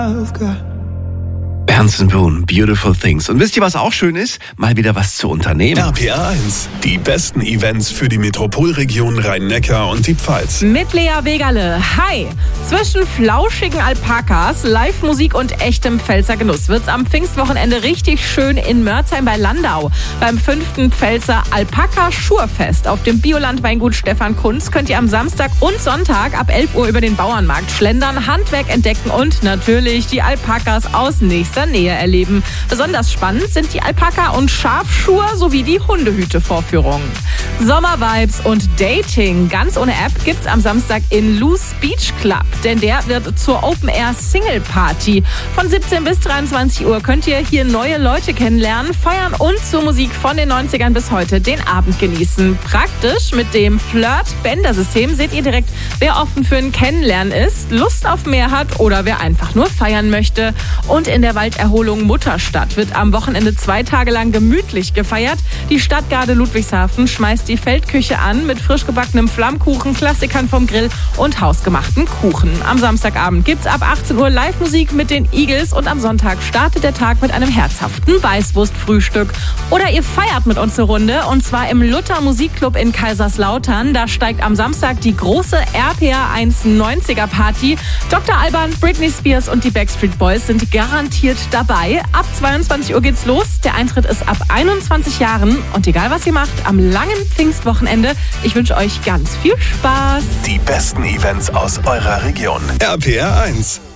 Benson Boone, Beautiful Things. Und wisst ihr, was auch schön ist? Mal wieder was zu unternehmen. RPR 1, die besten Events für die Metropolregion Rhein-Neckar und die Pfalz. Mit Lea Wegerle. Hi! Zwischen flauschigen Alpakas, Live-Musik und echtem Pfälzer Genuss wird's am Pfingstwochenende richtig schön in Mörzheim bei Landau. Beim 5. Pfälzer Alpaka-Schurfest auf dem Bioland-Weingut Stefan Kunz könnt ihr am Samstag und Sonntag ab 11 Uhr über den Bauernmarkt schlendern, Handwerk entdecken und natürlich die Alpakas aus nächster Nähe erleben. Besonders spannend sind die Alpaka- und Schafschuhe sowie die Hundehüte-Vorführungen. Sommervibes und Dating ganz ohne App gibt's am Samstag in Loose Beach Club, denn der wird zur Open-Air-Single-Party. Von 17 bis 23 Uhr könnt ihr hier neue Leute kennenlernen, feiern und zur Musik von den 90ern bis heute den Abend genießen. Praktisch mit dem Flirt-Bänder-System seht ihr direkt, wer offen für ein Kennenlernen ist, Lust auf mehr hat oder wer einfach nur feiern möchte. Und in der Walderholung Mutterstadt wird am Wochenende 2 Tage lang gemütlich gefeiert. Die Stadtgarde Ludwigshafen schmeißt die Feldküche an mit frisch gebackenem Flammkuchen, Klassikern vom Grill und hausgemachten Kuchen. Am Samstagabend gibt's ab 18 Uhr Live-Musik mit den Eagles und am Sonntag startet der Tag mit einem herzhaften Weißwurstfrühstück. Oder ihr feiert mit uns eine Runde und zwar im Luther Musikclub in Kaiserslautern. Da steigt am Samstag die große RPR 1 90er Party. Dr. Alban, Britney Spears und die Backstreet Boys sind garantiert dabei. Ab 22 Uhr geht's los. Der Eintritt ist ab 21 Jahren. Und egal was ihr macht, am langen Pfingstwochenende, ich wünsche euch ganz viel Spaß. Die besten Events aus eurer Region. RPR 1.